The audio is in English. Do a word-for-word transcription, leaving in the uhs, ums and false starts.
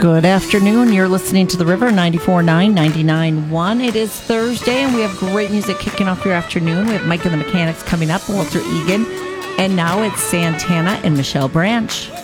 Good afternoon. You're listening to The River, ninety-four point nine, ninety-nine point one. It is Thursday, and we have great music kicking off your afternoon. We have Mike and the Mechanics coming up, Walter Egan, and now it's Santana and Michelle Branch.